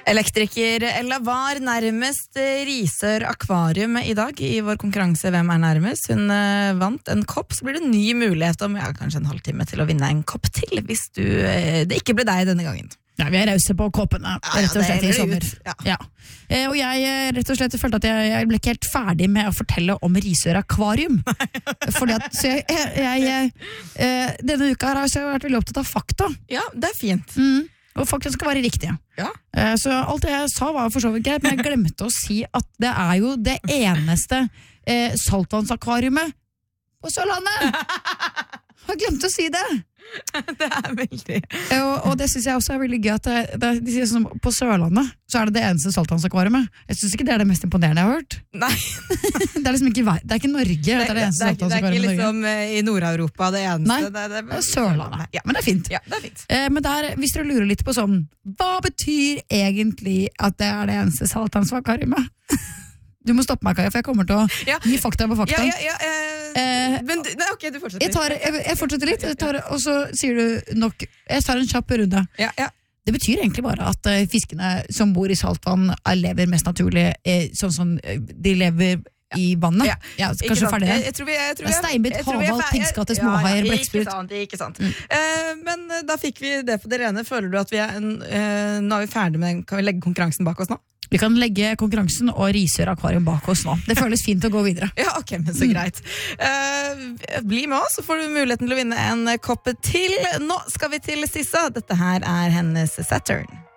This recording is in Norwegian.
Elektriker Ella var nærmest Risør Akvarium i dag i vår konkurranse Hvem er nærmest. Hun vant en kopp, så blir det ny mulighet om kanskje en halvtime til å vinne en kopp til, hvis det ikke ble deg denne gangen. Ja, vi rause på koppene, rett og slett i sommer. Ja. Og jeg rett og slett følte at jeg ble ikke helt ferdig med å fortelle om Risør Akvarium. Fordi at, så denne uka har jeg vært veldig opptatt av fakta. Ja, det er fint. Og fakta skal være riktige. Ja. Så alt det jeg sa var for så vidt greit, men jeg glemte å si at det er jo det eneste saltvannsakvariumet på Sørlandet. Jeg glemte å si det. Det er veldig og det synes jeg også er veldig gøy at de sier sånn, på Sørlandet så er det eneste saltvannsakvariumet. Jeg synes ikke det er det mest imponerende jeg har hørt. Nei. Det er liksom ikke det er ikke Norge, det er det eneste saltvannsakvariumet i Norge. Det er ikke liksom i Nord-Europa det eneste. Nei, det er Sørlandet. Ja, men det er fint. Ja, det er fint. Men hvis dere lurer litt på sånn, hva betyr egentlig at det er det eneste saltvannsakvariumet? Du må stoppe meg, Kaja, for jeg kommer til å gi fakta på fakta. Men ok, du fortsetter. Jeg fortsetter litt, og så sier du nok. Jeg tar en kjapp runde. Det betyr egentlig bare at fiskene som bor i saltvann lever mest naturlig, sånn som de lever i vannet. Kanskje ferdig det. Steinbit, havhval, piggskatte, småhaier, blekksprut. Ikke sant. Men da fikk vi det på det rene. Føler du at nå er vi ferdig med den? Kan vi legge konkurransen bak oss nå? Vi kan legge konkurransen og Risør Akvarium bak oss nå. Det føles fint å gå videre. Ja, ok, men så greit. Bli med oss, så får du muligheten til å vinne en kopp til. Nå skal vi til Sissa. Dette her er hennes Saturn.